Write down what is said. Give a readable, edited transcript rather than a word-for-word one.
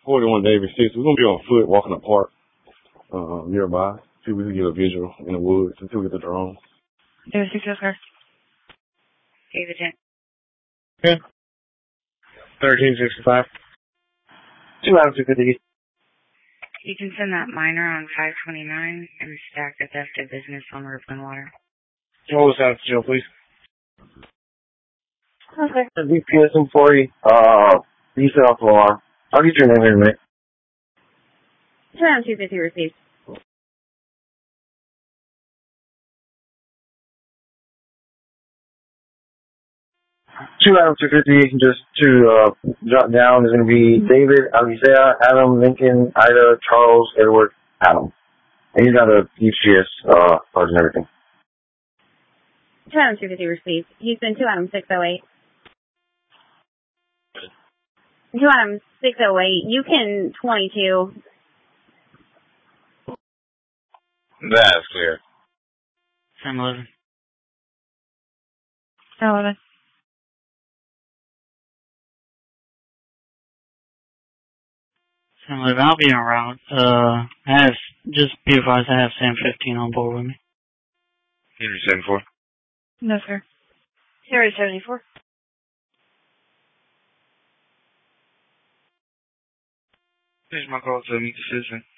41 David 6. We're going to be on foot walking the park nearby. See if we can get a visual in the woods until we get the drone. David 6, Oscar. David 10. Okay. 1365. 2 out of 250. You can send that miner on 529 and stack the theft of business on Roof and Water. Roll us out to jail, please. Okay. DPS employee, you set off the alarm. I'll get your name in a minute. 2 out of 250 received. 2 out of 250, just to jot down, is going to be David, Isaiah, Adam, Lincoln, Ida, Charles, Edward, Adam. And he's got a UGS card and everything. 2 out of 250 received. Houston, 2 Adam 608. 2 Adam 608. You can 22. That's clear. 711. 11. I'll be en route. Just be advised I have Sam 15 on board with me. Henry 74. No, sir. Harry 74. Here's my call to meet the citizen.